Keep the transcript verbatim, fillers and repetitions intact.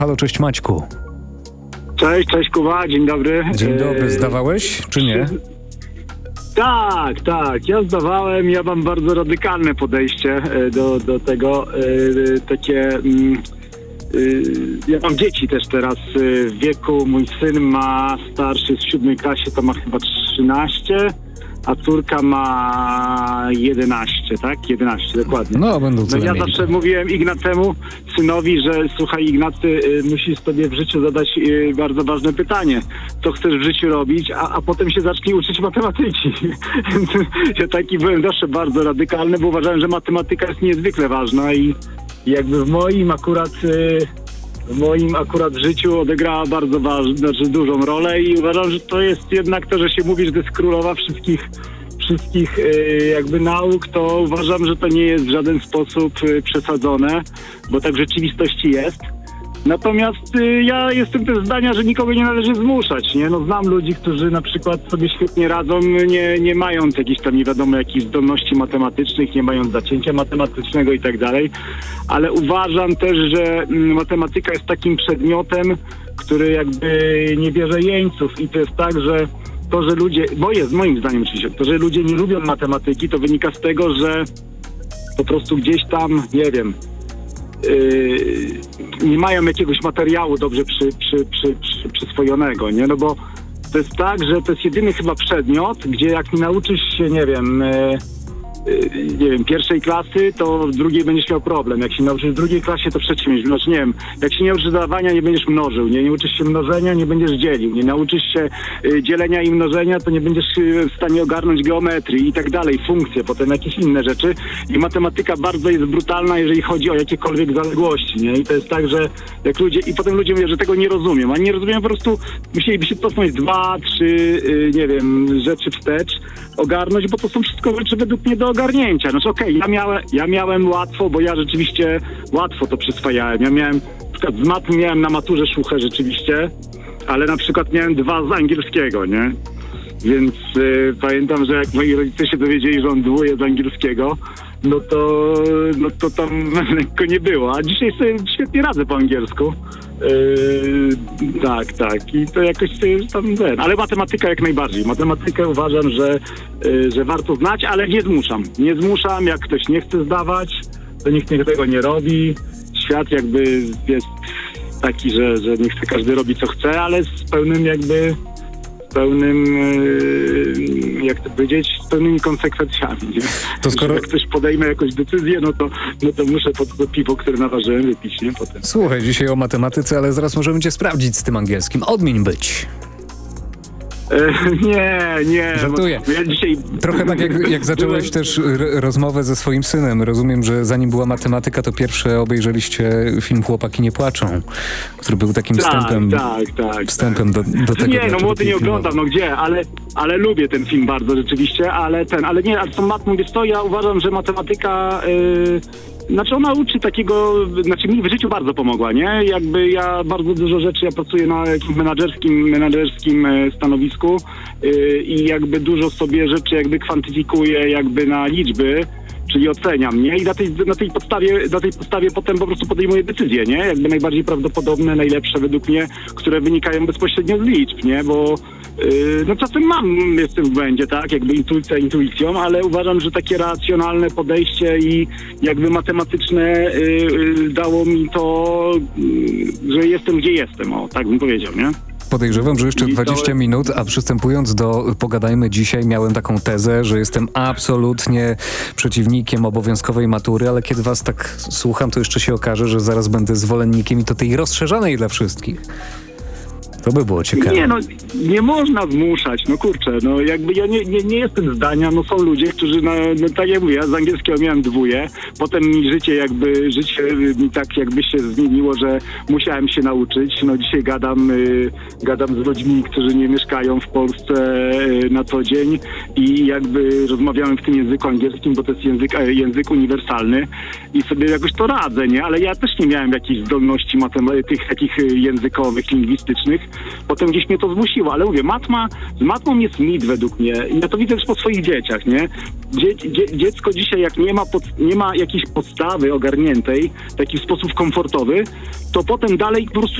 Halo, cześć Maćku. Cześć, cześć Kuba, dzień dobry. Dzień dobry, zdawałeś czy nie? Tak, tak, ja zdawałem, ja mam bardzo radykalne podejście do, do tego, takie, ja mam dzieci też teraz w wieku, mój syn ma starszy w siódmej klasie, to ma chyba trzynaście, a córka ma jedenaście, tak? jedenaście, dokładnie. No, będą co no, ja najmniej. zawsze mówiłem Ignacemu, synowi, że słuchaj Ignacy, y, musisz sobie w życiu zadać y, bardzo ważne pytanie. Co chcesz w życiu robić, a, a potem się zacznij uczyć matematyki. Ja taki byłem zawsze bardzo radykalny, bo uważałem, że matematyka jest niezwykle ważna i jakby w moim akurat... Y, w moim akurat życiu odegrała bardzo ważną, znaczy dużą rolę i uważam, że to jest jednak to, że się mówi, że to jest królowa wszystkich, wszystkich yy, jakby nauk, to uważam, że to nie jest w żaden sposób yy, przesadzone, bo tak w rzeczywistości jest. Natomiast y, ja jestem też zdania, że nikogo nie należy zmuszać, nie? No znam ludzi, którzy na przykład sobie świetnie radzą, nie, nie mając jakichś tam nie wiadomo jakich zdolności matematycznych, nie mając zacięcia matematycznego i tak dalej, ale uważam też, że mm, matematyka jest takim przedmiotem, który jakby nie bierze jeńców i to jest tak, że to, że ludzie, bo jest moim zdaniem oczywiście, to, że ludzie nie lubią matematyki, to wynika z tego, że po prostu gdzieś tam, nie wiem, Yy, nie mają jakiegoś materiału dobrze przy, przy, przy, przy, przyswojonego, nie? No bo to jest tak, że to jest jedyny chyba przedmiot, gdzie jak nie nauczysz się, nie wiem, yy, yy, nie wiem, pierwszej klasy, to w drugiej będziesz miał problem. Jak się nauczysz w drugiej klasie, to w trzeciej będziesz, znaczy nie wiem, jak się nie uczysz dodawania, nie będziesz mnożył, nie, nie uczysz się mnożenia, nie będziesz dzielił, nie nauczysz się yy, dzielenia i mnożenia, to nie będziesz yy, w stanie ogarnąć geometrii i tak dalej, funkcje, potem jakieś inne rzeczy. I matematyka bardzo jest brutalna, jeżeli chodzi o jakiekolwiek zaległości, nie? I to jest tak, że jak ludzie, i potem ludzie mówią, że tego nie rozumiem, a nie rozumiem, po prostu musieliby się cofnąć dwa, trzy, yy, nie wiem, rzeczy wstecz, ogarnąć, bo to są wszystko rzeczy według mnie do ogarnięcia. Znaczy okej, okay, ja, miałem, ja miałem łatwo, bo ja rzeczywiście łatwo to przyswajałem. Ja miałem, na przykład z maty miałem na maturze szuchę rzeczywiście, ale na przykład miałem dwa z angielskiego, nie? Więc y, pamiętam, że jak moi rodzice się dowiedzieli, że on dwuje z angielskiego, no to, no to tam lekko nie było. A dzisiaj sobie świetnie radzę po angielsku. Yy, tak, tak. I to jakoś sobie tam ten. Ale matematyka jak najbardziej. Matematykę uważam, że, yy, że warto znać, ale nie zmuszam. Nie zmuszam, jak ktoś nie chce zdawać, to nikt niech tego nie robi. Świat jakby jest taki, że, że nie chce każdy robić co chce, ale z pełnym jakby pełnym, jak to powiedzieć, z pełnymi konsekwencjami. Nie? To skoro... Jak ktoś podejmie jakąś decyzję, no to, no to muszę po to piwo, które naważyłem, wypić, nie? Potem. Słuchaj, dzisiaj o matematyce, ale zaraz możemy cię sprawdzić z tym angielskim. Odmień być. Nie, nie. Żartuję. Ja dzisiaj... Trochę tak jak, jak zacząłeś Byłem... też r- rozmowę ze swoim synem. Rozumiem, że zanim była matematyka, to pierwsze obejrzeliście film Chłopaki nie płaczą, który był takim tak, wstępem, tak, tak, wstępem tak. do, do tego. Nie, no młody nie oglądam, no gdzie, ale, ale lubię ten film bardzo rzeczywiście, ale ten, ale nie, ale co mat, mówię, to ja uważam, że matematyka... Yy... Znaczy ona uczy takiego, znaczy mi w życiu bardzo pomogła, nie? Jakby ja bardzo dużo rzeczy, ja pracuję na jakimś menadżerskim, menadżerskim stanowisku yy, i jakby dużo sobie rzeczy jakby kwantyfikuję jakby na liczby, czyli oceniam, nie? I na tej, na tej podstawie, na tej podstawie potem po prostu podejmuję decyzje, nie? Jakby najbardziej prawdopodobne, najlepsze według mnie, które wynikają bezpośrednio z liczb, nie? Bo yy, no czasem mam, jestem w błędzie, tak? Jakby intuicja intuicją, ale uważam, że takie racjonalne podejście i jakby matematyczne yy, dało mi to, yy, że jestem gdzie jestem, o, tak bym powiedział, nie? Podejrzewam, że jeszcze dwadzieścia minut, a przystępując do Pogadajmy dzisiaj, miałem taką tezę, że jestem absolutnie przeciwnikiem obowiązkowej matury, ale kiedy was tak słucham, to jeszcze się okaże, że zaraz będę zwolennikiem i to tej rozszerzonej dla wszystkich. To by było ciekawe. Nie, no nie można zmuszać, no kurczę, no jakby ja nie, nie, nie jestem zdania, no są ludzie, którzy, no, no tak jak mówię, ja z angielskiego miałem dwóje, potem mi życie jakby, życie mi tak jakby się zmieniło, że musiałem się nauczyć, no dzisiaj gadam, y, gadam z ludźmi, którzy nie mieszkają w Polsce y, na co dzień i jakby rozmawiałem w tym języku angielskim, bo to jest język, język uniwersalny i sobie jakoś to radzę, nie, ale ja też nie miałem jakichś zdolności matem- tych takich językowych, lingwistycznych. potem gdzieś mnie to zmusiło, ale mówię, matma, z matmą jest mit według mnie i ja to widzę już po swoich dzieciach, nie? Dzie, dzie, dziecko dzisiaj jak nie ma, pod, nie ma jakiejś podstawy ogarniętej w taki sposób komfortowy, to potem dalej po prostu